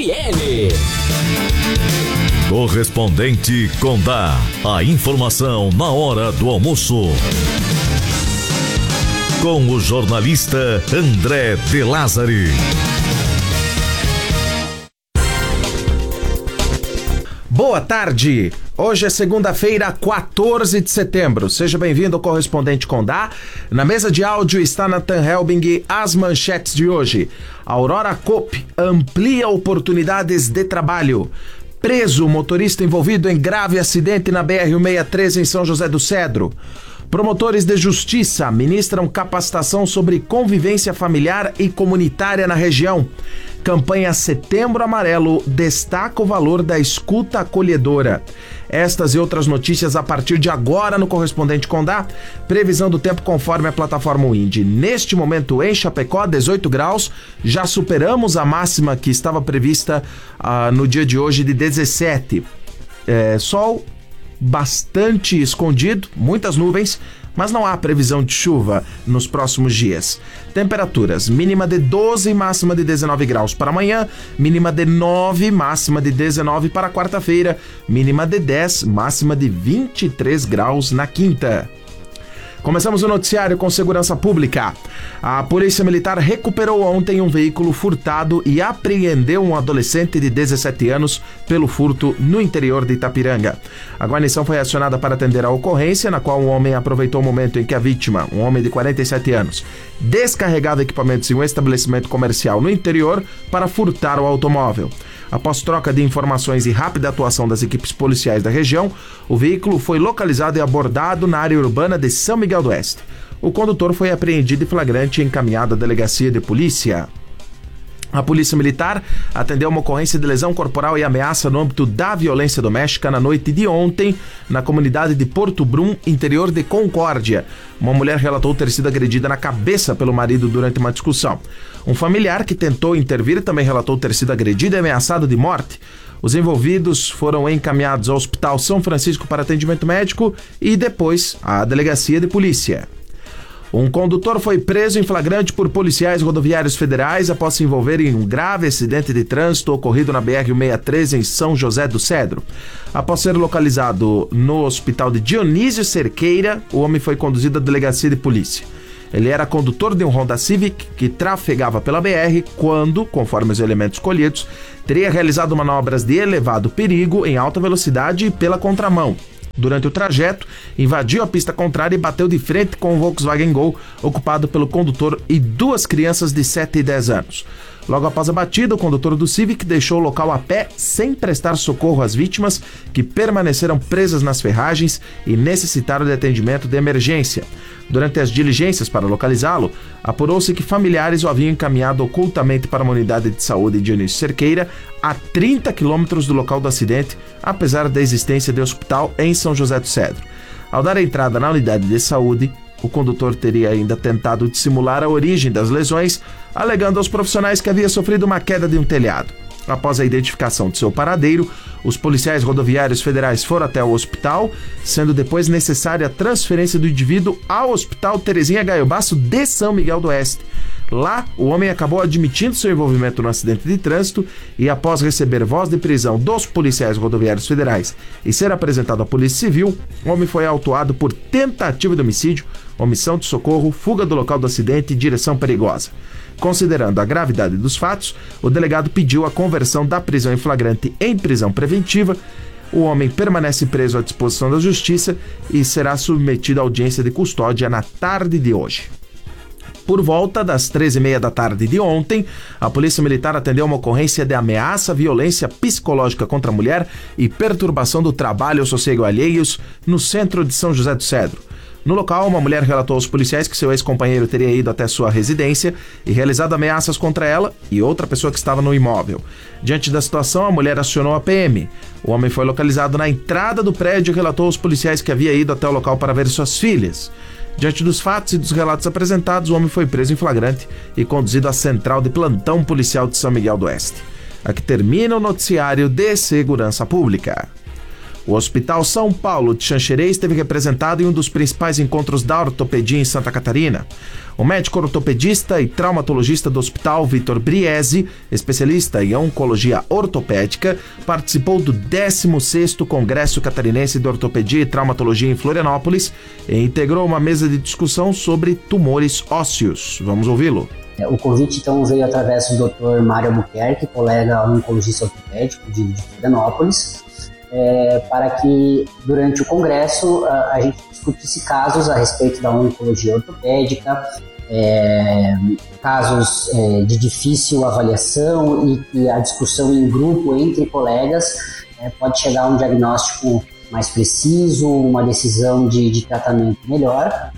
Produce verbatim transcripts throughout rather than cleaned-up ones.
N. Correspondente Condá. A informação na hora do almoço. Com o jornalista André de Lázari. Boa tarde! Hoje é segunda-feira, quatorze de setembro. Seja bem-vindo ao Correspondente Condá. Na mesa de áudio está Nathan Helbing. As manchetes de hoje. Aurora Coop amplia oportunidades de trabalho. Preso motorista envolvido em grave acidente na B R cento e sessenta e três em São José do Cedro. Promotores de Justiça ministram capacitação sobre convivência familiar e comunitária na região. Campanha Setembro Amarelo destaca o valor da escuta acolhedora. Estas e outras notícias a partir de agora no Correspondente Condá. Previsão do tempo conforme a plataforma Wind. Neste momento em Chapecó, dezoito graus. Já superamos a máxima que estava prevista uh, no dia de hoje de dezessete. É, sol bastante escondido, muitas nuvens, mas não há previsão de chuva nos próximos dias. Temperaturas, mínima de doze, máxima de dezenove graus para amanhã, mínima de nove, máxima de dezenove para quarta-feira, mínima de dez, máxima de vinte e três graus na quinta. Começamos o noticiário com segurança pública. A Polícia Militar recuperou ontem um veículo furtado e apreendeu um adolescente de dezessete anos pelo furto no interior de Itapiranga. A guarnição foi acionada para atender a ocorrência, na qual um homem aproveitou o momento em que a vítima, um homem de quarenta e sete anos, descarregava equipamentos em um estabelecimento comercial no interior para furtar o automóvel. Após troca de informações e rápida atuação das equipes policiais da região, o veículo foi localizado e abordado na área urbana de São Miguel do Oeste. O condutor foi apreendido em flagrante e encaminhado à delegacia de polícia. A Polícia Militar atendeu uma ocorrência de lesão corporal e ameaça no âmbito da violência doméstica na noite de ontem, na comunidade de Porto Brum, interior de Concórdia. Uma mulher relatou ter sido agredida na cabeça pelo marido durante uma discussão. Um familiar que tentou intervir também relatou ter sido agredido e ameaçado de morte. Os envolvidos foram encaminhados ao Hospital São Francisco para atendimento médico e depois à delegacia de polícia. Um condutor foi preso em flagrante por policiais rodoviários federais após se envolver em um grave acidente de trânsito ocorrido na B R cento e sessenta e três em São José do Cedro. Após ser localizado no hospital de Dionísio Cerqueira, o homem foi conduzido à delegacia de polícia. Ele era condutor de um Honda Civic que trafegava pela B R quando, conforme os elementos colhidos, teria realizado manobras de elevado perigo em alta velocidade e pela contramão. Durante o trajeto, invadiu a pista contrária e bateu de frente com o Volkswagen Gol, ocupado pelo condutor e duas crianças de sete e dez anos. Logo após a batida, o condutor do Civic deixou o local a pé sem prestar socorro às vítimas, que permaneceram presas nas ferragens e necessitaram de atendimento de emergência. Durante as diligências para localizá-lo, apurou-se que familiares o haviam encaminhado ocultamente para uma unidade de saúde de Dionísio Cerqueira, a trinta quilômetros do local do acidente, apesar da existência de hospital em São José do Cedro. Ao dar a entrada na unidade de saúde, o condutor teria ainda tentado dissimular a origem das lesões, alegando aos profissionais que havia sofrido uma queda de um telhado. Após a identificação de seu paradeiro, os policiais rodoviários federais foram até o hospital, sendo depois necessária a transferência do indivíduo ao Hospital Terezinha Gaiobasso de São Miguel do Oeste. Lá, o homem acabou admitindo seu envolvimento no acidente de trânsito e, após receber voz de prisão dos policiais rodoviários federais e ser apresentado à Polícia Civil, o homem foi autuado por tentativa de homicídio, omissão de socorro, fuga do local do acidente e direção perigosa. Considerando a gravidade dos fatos, o delegado pediu a conversão da prisão em flagrante em prisão preventiva. O homem permanece preso à disposição da Justiça e será submetido à audiência de custódia na tarde de hoje. Por volta das treze e meia da tarde de ontem, a Polícia Militar atendeu uma ocorrência de ameaça, violência psicológica contra a mulher e perturbação do trabalho ou sossego alheios no centro de São José do Cedro. No local, uma mulher relatou aos policiais que seu ex-companheiro teria ido até sua residência e realizado ameaças contra ela e outra pessoa que estava no imóvel. Diante da situação, a mulher acionou a P M. O homem foi localizado na entrada do prédio e relatou aos policiais que havia ido até o local para ver suas filhas. Diante dos fatos e dos relatos apresentados, o homem foi preso em flagrante e conduzido à Central de Plantão Policial de São Miguel do Oeste. Aqui termina o noticiário de Segurança Pública. O Hospital São Paulo de Xanxerê esteve representado em um dos principais encontros da ortopedia em Santa Catarina. O médico ortopedista e traumatologista do hospital, Vitor Briese, especialista em oncologia ortopédica, participou do décimo sexto Congresso Catarinense de Ortopedia e Traumatologia em Florianópolis e integrou uma mesa de discussão sobre tumores ósseos. Vamos ouvi-lo. O convite, então, veio através do doutor Mário Albuquerque, colega oncologista ortopédico de, de Florianópolis, é, para que, durante o congresso, a, a gente discutisse casos a respeito da oncologia ortopédica, é, casos é, de difícil avaliação e que a discussão em grupo entre colegas é, pode chegar a um diagnóstico mais preciso, uma decisão de, de tratamento melhor.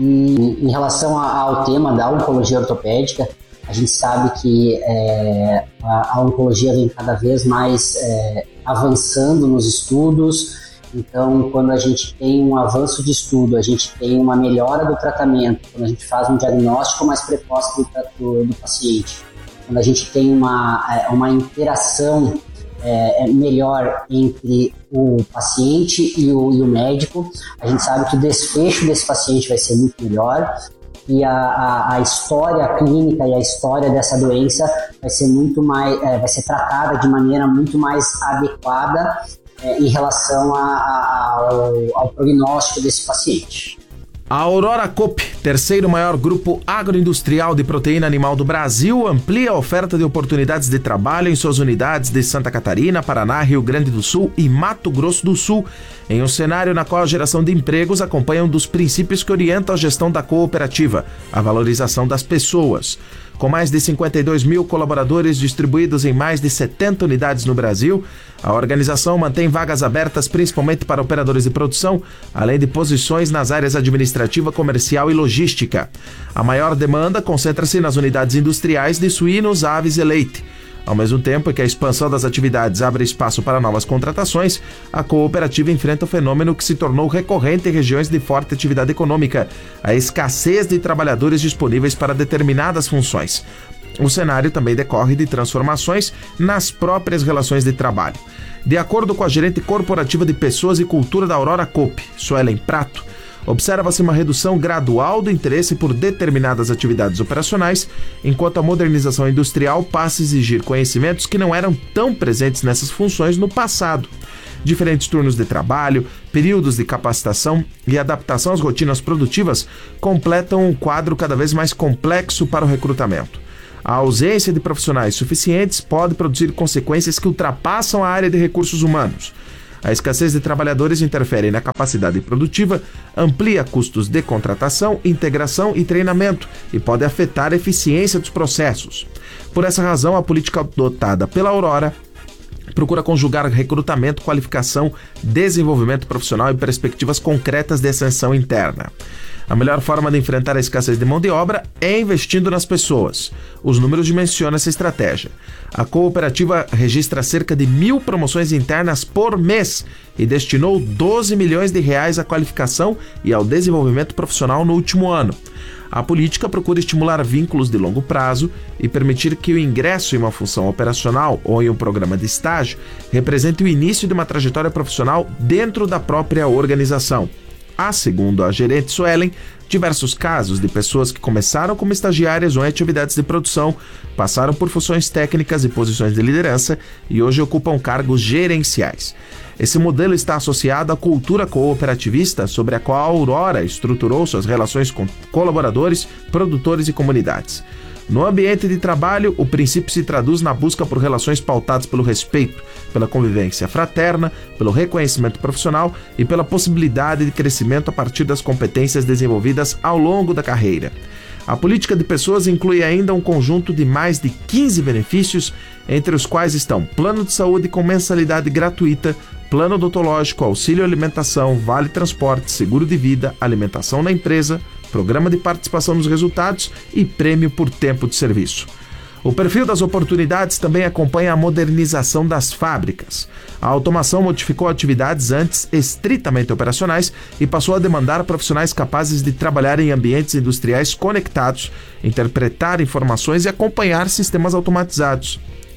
E em relação ao tema da oncologia ortopédica, a gente sabe que é, a, a oncologia vem cada vez mais é, avançando nos estudos. Então, quando a gente tem um avanço de estudo, a gente tem uma melhora do tratamento, quando a gente faz um diagnóstico mais precoce do, do, do paciente, quando a gente tem uma, uma interação é, melhor entre o paciente e o, e o médico, a gente sabe que o desfecho desse paciente vai ser muito melhor e a, a, a história clínica e a história dessa doença vai ser muito mais, é, vai ser tratada de maneira muito mais adequada é, em relação a, a, ao, ao prognóstico desse paciente. A Aurora Coop, terceiro maior grupo agroindustrial de proteína animal do Brasil, amplia a oferta de oportunidades de trabalho em suas unidades de Santa Catarina, Paraná, Rio Grande do Sul e Mato Grosso do Sul, em um cenário na qual a geração de empregos acompanha um dos princípios que orienta a gestão da cooperativa, a valorização das pessoas. Com mais de cinquenta e dois mil colaboradores distribuídos em mais de setenta unidades no Brasil, a organização mantém vagas abertas principalmente para operadores de produção, além de posições nas áreas administrativa, comercial e logística. A maior demanda concentra-se nas unidades industriais de suínos, aves e leite. Ao mesmo tempo que a expansão das atividades abre espaço para novas contratações, a cooperativa enfrenta o fenômeno que se tornou recorrente em regiões de forte atividade econômica, a escassez de trabalhadores disponíveis para determinadas funções. O cenário também decorre de transformações nas próprias relações de trabalho. De acordo com a gerente corporativa de Pessoas e Cultura da Aurora Coop, Suelen Prato, observa-se uma redução gradual do interesse por determinadas atividades operacionais, enquanto a modernização industrial passa a exigir conhecimentos que não eram tão presentes nessas funções no passado. Diferentes turnos de trabalho, períodos de capacitação e adaptação às rotinas produtivas completam um quadro cada vez mais complexo para o recrutamento. A ausência de profissionais suficientes pode produzir consequências que ultrapassam a área de recursos humanos. A escassez de trabalhadores interfere na capacidade produtiva, amplia custos de contratação, integração e treinamento e pode afetar a eficiência dos processos. Por essa razão, a política adotada pela Aurora procura conjugar recrutamento, qualificação, desenvolvimento profissional e perspectivas concretas de ascensão interna. A melhor forma de enfrentar a escassez de mão de obra é investindo nas pessoas. Os números dimensionam essa estratégia. A cooperativa registra cerca de mil promoções internas por mês e destinou doze milhões de reais à qualificação e ao desenvolvimento profissional no último ano. A política procura estimular vínculos de longo prazo e permitir que o ingresso em uma função operacional ou em um programa de estágio represente o início de uma trajetória profissional dentro da própria organização. Há, segundo a gerente Suelen, diversos casos de pessoas que começaram como estagiárias ou em atividades de produção, passaram por funções técnicas e posições de liderança e hoje ocupam cargos gerenciais. Esse modelo está associado à cultura cooperativista sobre a qual a Aurora estruturou suas relações com colaboradores, produtores e comunidades. No ambiente de trabalho, o princípio se traduz na busca por relações pautadas pelo respeito, pela convivência fraterna, pelo reconhecimento profissional e pela possibilidade de crescimento a partir das competências desenvolvidas ao longo da carreira. A política de pessoas inclui ainda um conjunto de mais de quinze benefícios, entre os quais estão plano de saúde com mensalidade gratuita, plano odontológico, auxílio alimentação, vale transporte, seguro de vida, alimentação na empresa, programa de participação nos resultados e prêmio por tempo de serviço. O perfil das oportunidades também acompanha a modernização das fábricas. A automação modificou atividades antes estritamente operacionais e passou a demandar profissionais capazes de trabalhar em ambientes industriais conectados, interpretar informações e acompanhar sistemas automatizados.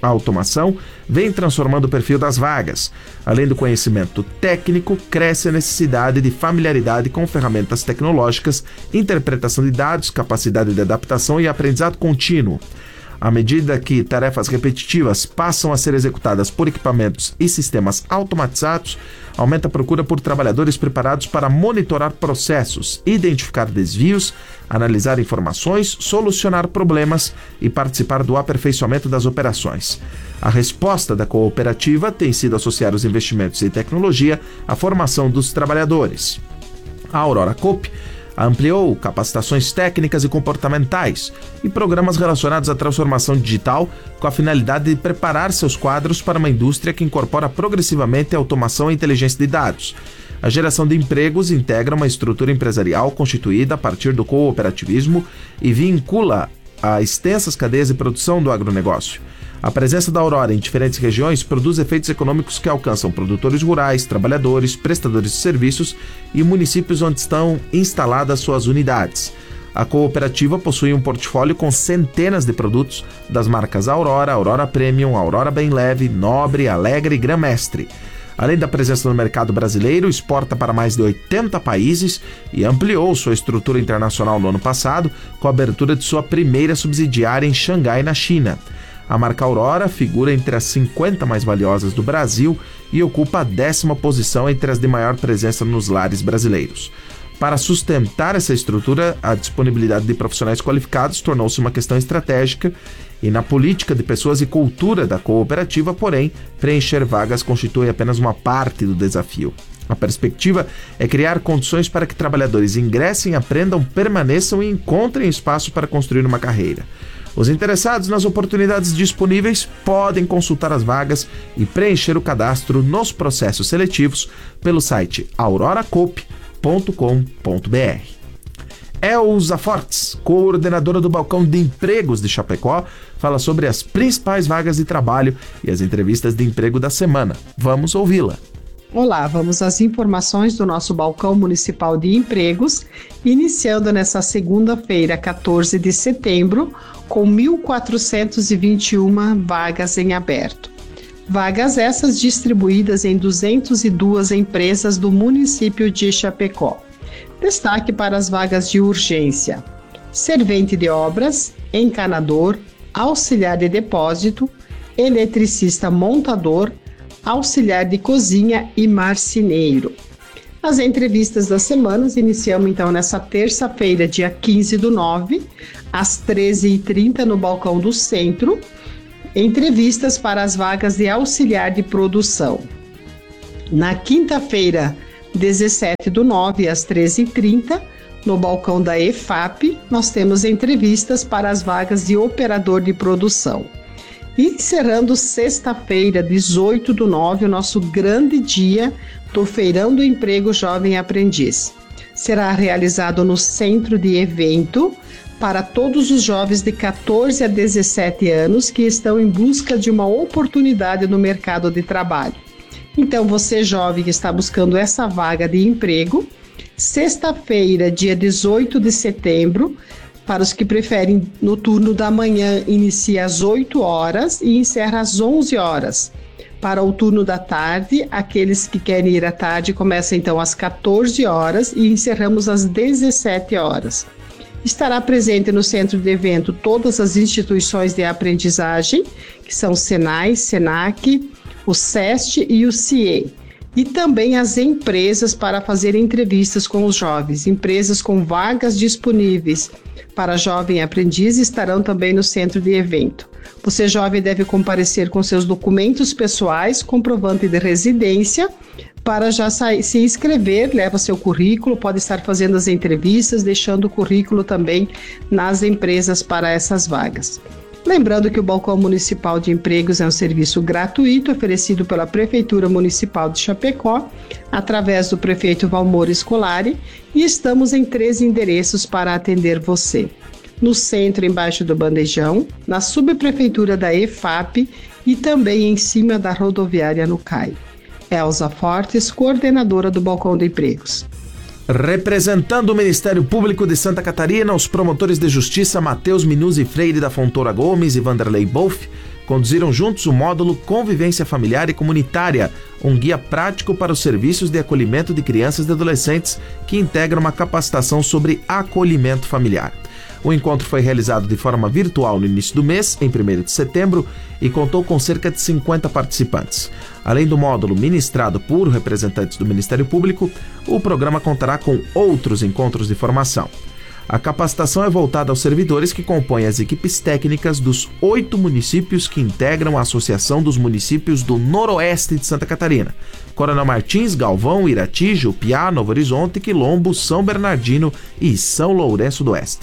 A automação vem transformando o perfil das vagas. Além do conhecimento técnico, cresce a necessidade de familiaridade com ferramentas tecnológicas, interpretação de dados, capacidade de adaptação e aprendizado contínuo. À medida que tarefas repetitivas passam a ser executadas por equipamentos e sistemas automatizados, aumenta a procura por trabalhadores preparados para monitorar processos, identificar desvios, analisar informações, solucionar problemas e participar do aperfeiçoamento das operações. A resposta da cooperativa tem sido associar os investimentos em tecnologia à formação dos trabalhadores. A Aurora Coop ampliou capacitações técnicas e comportamentais e programas relacionados à transformação digital com a finalidade de preparar seus quadros para uma indústria que incorpora progressivamente a automação e inteligência de dados. A geração de empregos integra uma estrutura empresarial constituída a partir do cooperativismo e vincula a extensas cadeias de produção do agronegócio. A presença da Aurora em diferentes regiões produz efeitos econômicos que alcançam produtores rurais, trabalhadores, prestadores de serviços e municípios onde estão instaladas suas unidades. A cooperativa possui um portfólio com centenas de produtos das marcas Aurora, Aurora Premium, Aurora Bem Leve, Nobre, Alegre e Grã-Mestre. Além da presença no mercado brasileiro, exporta para mais de oitenta países e ampliou sua estrutura internacional no ano passado com a abertura de sua primeira subsidiária em Xangai, na China. A marca Aurora figura entre as cinquenta mais valiosas do Brasil e ocupa a décima posição entre as de maior presença nos lares brasileiros. Para sustentar essa estrutura, a disponibilidade de profissionais qualificados tornou-se uma questão estratégica e na política de pessoas e cultura da cooperativa, porém, preencher vagas constitui apenas uma parte do desafio. A perspectiva é criar condições para que trabalhadores ingressem, aprendam, permaneçam e encontrem espaço para construir uma carreira. Os interessados nas oportunidades disponíveis podem consultar as vagas e preencher o cadastro nos processos seletivos pelo site aurora coop ponto com ponto b r. Elza Fortes, coordenadora do Balcão de Empregos de Chapecó, fala sobre as principais vagas de trabalho e as entrevistas de emprego da semana. Vamos ouvi-la. Olá, vamos às informações do nosso Balcão Municipal de Empregos, iniciando nessa segunda-feira, quatorze de setembro, com mil quatrocentas e vinte e uma vagas em aberto. Vagas essas distribuídas em duzentas e duas empresas do município de Chapecó. Destaque para as vagas de urgência: servente de obras, encanador, auxiliar de depósito, eletricista montador, auxiliar de cozinha e marceneiro. As entrevistas das semanas iniciamos então nessa terça-feira, dia quinze do nove, às treze e trinta no Balcão do Centro, entrevistas para as vagas de auxiliar de produção. Na quinta-feira, dezessete do nove, às treze e trinta, no Balcão da E F A P, nós temos entrevistas para as vagas de operador de produção. E encerrando sexta-feira, dezoito do nove, o nosso grande dia do Feirão do Emprego Jovem Aprendiz. Será realizado no centro de evento para todos os jovens de quatorze a dezessete anos que estão em busca de uma oportunidade no mercado de trabalho. Então, você jovem que está buscando essa vaga de emprego, sexta-feira, dia dezoito de setembro, para os que preferem no turno da manhã, inicia às oito horas e encerra às onze horas. Para o turno da tarde, aqueles que querem ir à tarde, começa então às quatorze horas e encerramos às dezessete horas. Estará presente no centro de evento todas as instituições de aprendizagem, que são o Senai, Senac, o SEST e o CIE. E também as empresas para fazer entrevistas com os jovens. Empresas com vagas disponíveis para jovem aprendiz estarão também no centro de evento. Você, jovem, deve comparecer com seus documentos pessoais, comprovante de residência, para já sair, se inscrever, leva seu currículo, pode estar fazendo as entrevistas, deixando o currículo também nas empresas para essas vagas. Lembrando que o Balcão Municipal de Empregos é um serviço gratuito oferecido pela Prefeitura Municipal de Chapecó, através do prefeito Valmor Scolari, e estamos em três endereços para atender você. No centro, embaixo do Bandejão, na subprefeitura da E F A P e também em cima da rodoviária no C A I. Elza Fortes, coordenadora do Balcão de Empregos. Representando o Ministério Público de Santa Catarina, os promotores de justiça Matheus Minuzzi Freire da Fontoura Gomes e Vanderlei Bolf conduziram juntos o módulo Convivência Familiar e Comunitária, um guia prático para os serviços de acolhimento de crianças e adolescentes que integra uma capacitação sobre acolhimento familiar. O encontro foi realizado de forma virtual no início do mês, em primeiro de setembro, e contou com cerca de cinquenta participantes. Além do módulo ministrado por representantes do Ministério Público, o programa contará com outros encontros de formação. A capacitação é voltada aos servidores que compõem as equipes técnicas dos oito municípios que integram a Associação dos Municípios do Noroeste de Santa Catarina: Coronel Martins, Galvão, Irati, Jupiá, Novo Horizonte, Quilombo, São Bernardino e São Lourenço do Oeste.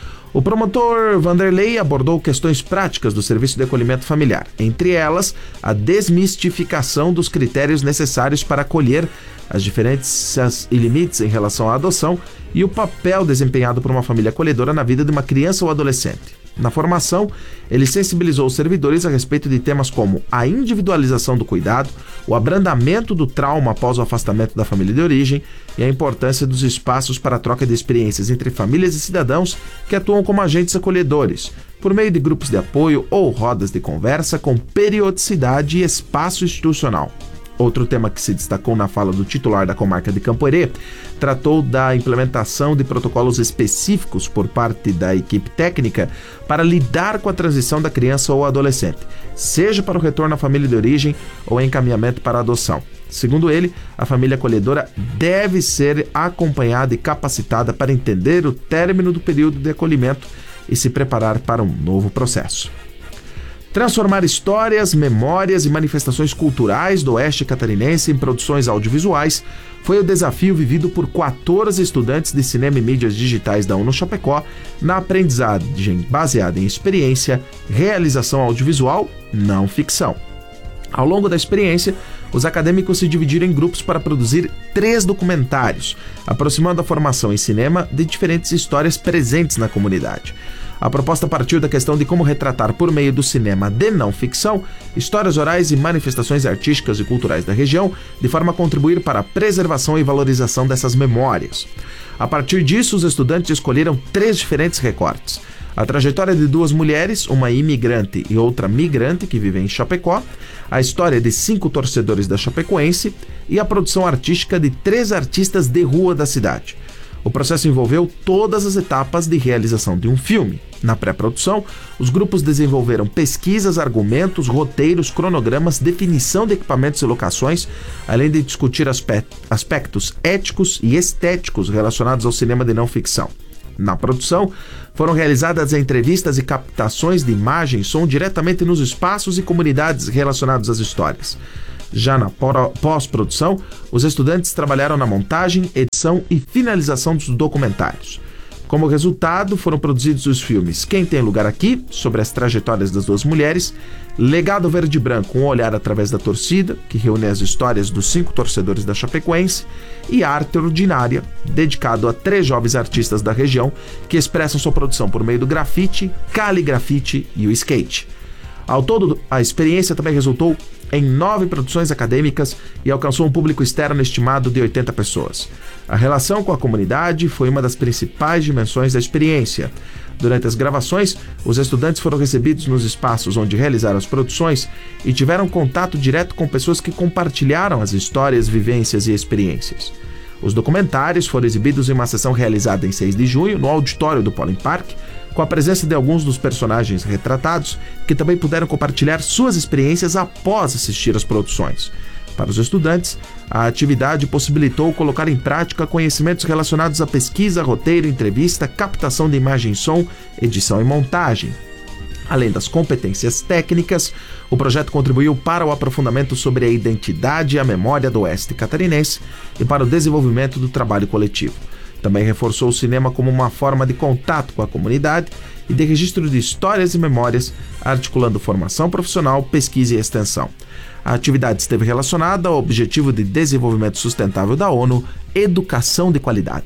O promotor Vanderlei abordou questões práticas do serviço de acolhimento familiar, entre elas a desmistificação dos critérios necessários para acolher, as diferenças e limites em relação à adoção e o papel desempenhado por uma família acolhedora na vida de uma criança ou adolescente. Na formação, ele sensibilizou os servidores a respeito de temas como a individualização do cuidado, o abrandamento do trauma após o afastamento da família de origem e a importância dos espaços para a troca de experiências entre famílias e cidadãos que atuam como agentes acolhedores, por meio de grupos de apoio ou rodas de conversa com periodicidade e espaço institucional. Outro tema que se destacou na fala do titular da comarca de Campo Herê tratou da implementação de protocolos específicos por parte da equipe técnica para lidar com a transição da criança ou adolescente, seja para o retorno à família de origem ou encaminhamento para a adoção. Segundo ele, a família acolhedora deve ser acompanhada e capacitada para entender o término do período de acolhimento e se preparar para um novo processo. Transformar histórias, memórias e manifestações culturais do Oeste Catarinense em produções audiovisuais foi o desafio vivido por quatorze estudantes de cinema e mídias digitais da UNO Chapecó na aprendizagem baseada em experiência, realização audiovisual, não ficção. Ao longo da experiência, os acadêmicos se dividiram em grupos para produzir três documentários, aproximando a formação em cinema de diferentes histórias presentes na comunidade. A proposta partiu da questão de como retratar por meio do cinema de não ficção histórias orais e manifestações artísticas e culturais da região, de forma a contribuir para a preservação e valorização dessas memórias. A partir disso, os estudantes escolheram três diferentes recortes: a trajetória de duas mulheres, uma imigrante e outra migrante que vivem em Chapecó, a história de cinco torcedores da Chapecoense e a produção artística de três artistas de rua da cidade. O processo envolveu todas as etapas de realização de um filme. Na pré-produção, os grupos desenvolveram pesquisas, argumentos, roteiros, cronogramas, definição de equipamentos e locações, além de discutir aspectos éticos e estéticos relacionados ao cinema de não ficção. Na produção, foram realizadas entrevistas e captações de imagem e som diretamente nos espaços e comunidades relacionados às histórias. Já na pós-produção, os estudantes trabalharam na montagem, edição e finalização dos documentários. Como resultado, foram produzidos os filmes Quem Tem Lugar Aqui, sobre as trajetórias das duas mulheres, Legado Verde e Branco, um olhar através da torcida, que reúne as histórias dos cinco torcedores da Chapecoense, e Arte Ordinária, dedicado a três jovens artistas da região que expressam sua produção por meio do grafite, caligrafite e o skate. Ao todo, a experiência também resultou em nove produções acadêmicas e alcançou um público externo estimado de oitenta pessoas. A relação com a comunidade foi uma das principais dimensões da experiência. Durante as gravações, os estudantes foram recebidos nos espaços onde realizaram as produções e tiveram contato direto com pessoas que compartilharam as histórias, vivências e experiências. Os documentários foram exibidos em uma sessão realizada em seis de junho, no auditório do Pollen Park, com a presença de alguns dos personagens retratados, que também puderam compartilhar suas experiências após assistir às produções. Para os estudantes, a atividade possibilitou colocar em prática conhecimentos relacionados à pesquisa, roteiro, entrevista, captação de imagem e som, edição e montagem. Além das competências técnicas, o projeto contribuiu para o aprofundamento sobre a identidade e a memória do Oeste Catarinense e para o desenvolvimento do trabalho coletivo. Também reforçou o cinema como uma forma de contato com a comunidade e de registro de histórias e memórias, articulando formação profissional, pesquisa e extensão. A atividade esteve relacionada ao Objetivo de Desenvolvimento Sustentável da ONU, Educação de Qualidade.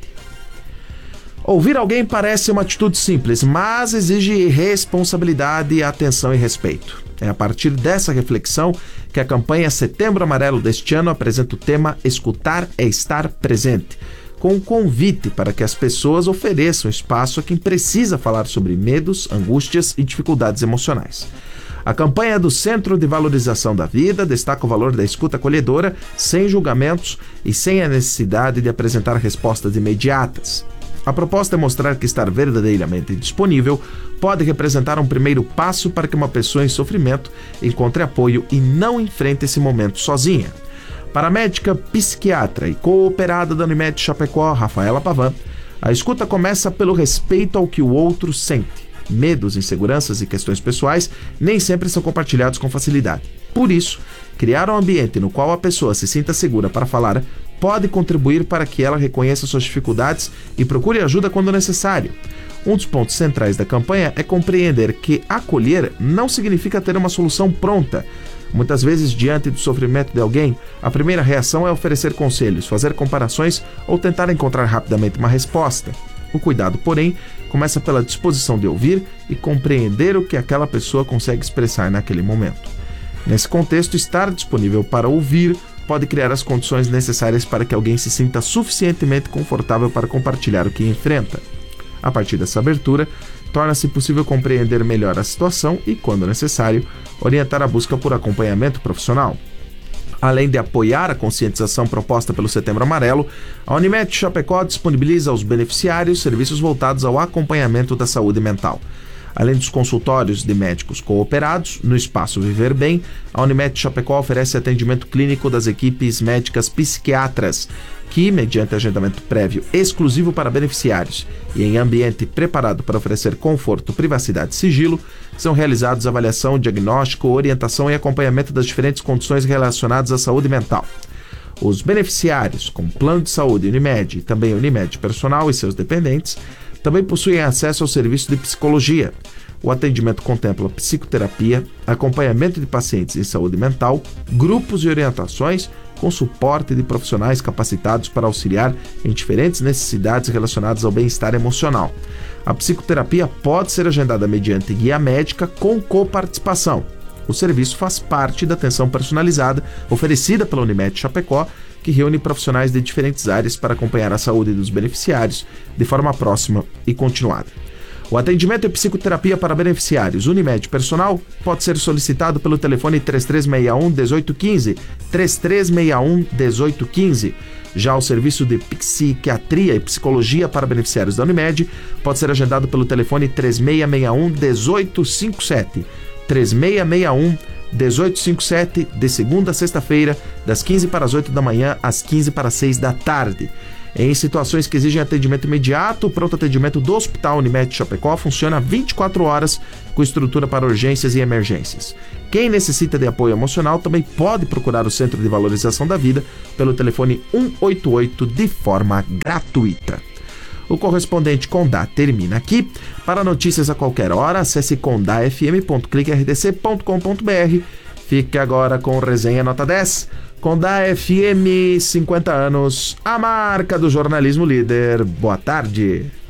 Ouvir alguém parece uma atitude simples, mas exige responsabilidade, atenção e respeito. É a partir dessa reflexão que a campanha Setembro Amarelo deste ano apresenta o tema Escutar é Estar Presente, com um convite para que as pessoas ofereçam espaço a quem precisa falar sobre medos, angústias e dificuldades emocionais. A campanha do Centro de Valorização da Vida destaca o valor da escuta acolhedora, sem julgamentos e sem a necessidade de apresentar respostas imediatas. A proposta é mostrar que estar verdadeiramente disponível pode representar um primeiro passo para que uma pessoa em sofrimento encontre apoio e não enfrente esse momento sozinha. Para a médica psiquiatra e cooperada da Unimed Chapecó, Rafaela Pavan, a escuta começa pelo respeito ao que o outro sente. Medos, inseguranças e questões pessoais nem sempre são compartilhados com facilidade. Por isso, criar um ambiente no qual a pessoa se sinta segura para falar pode contribuir para que ela reconheça suas dificuldades e procure ajuda quando necessário. Um dos pontos centrais da campanha é compreender que acolher não significa ter uma solução pronta. Muitas vezes, diante do sofrimento de alguém, a primeira reação é oferecer conselhos, fazer comparações ou tentar encontrar rapidamente uma resposta. O cuidado, porém, começa pela disposição de ouvir e compreender o que aquela pessoa consegue expressar naquele momento. Nesse contexto, estar disponível para ouvir pode criar as condições necessárias para que alguém se sinta suficientemente confortável para compartilhar o que enfrenta. A partir dessa abertura, torna-se possível compreender melhor a situação e, quando necessário, orientar a busca por acompanhamento profissional. Além de apoiar a conscientização proposta pelo Setembro Amarelo, a Unimed Chapecó disponibiliza aos beneficiários serviços voltados ao acompanhamento da saúde mental. Além dos consultórios de médicos cooperados, no Espaço Viver Bem, a Unimed Chapecó oferece atendimento clínico das equipes médicas psiquiatras, que, mediante agendamento prévio exclusivo para beneficiários e em ambiente preparado para oferecer conforto, privacidade e sigilo, são realizados avaliação, diagnóstico, orientação e acompanhamento das diferentes condições relacionadas à saúde mental. Os beneficiários com plano de saúde Unimed e também Unimed Personal e seus dependentes também possuem acesso ao serviço de psicologia. O atendimento contempla psicoterapia, acompanhamento de pacientes em saúde mental, grupos e orientações com suporte de profissionais capacitados para auxiliar em diferentes necessidades relacionadas ao bem-estar emocional. A psicoterapia pode ser agendada mediante guia médica com coparticipação. O serviço faz parte da atenção personalizada oferecida pela Unimed Chapecó, que reúne profissionais de diferentes áreas para acompanhar a saúde dos beneficiários de forma próxima e continuada. O atendimento e psicoterapia para beneficiários Unimed Personal pode ser solicitado pelo telefone três três seis um, um oito um cinco, três três seis um, um oito um cinco. Já o serviço de psiquiatria e psicologia para beneficiários da Unimed pode ser agendado pelo telefone três seis seis um, um oito cinco sete, três seis seis um, um oito cinco sete, de segunda a sexta-feira, das quinze para as oito da manhã às quinze para as seis da tarde. Em situações que exigem atendimento imediato, o pronto atendimento do Hospital Unimed Chapecó funciona vinte e quatro horas com estrutura para urgências e emergências. Quem necessita de apoio emocional também pode procurar o Centro de Valorização da Vida pelo telefone um oito oito de forma gratuita. O correspondente Condá termina aqui. Para notícias a qualquer hora, acesse condá f m ponto clique r d c ponto com ponto b r. Fique agora com Resenha Nota dez. Condá F M, cinquenta anos, a marca do jornalismo líder. Boa tarde.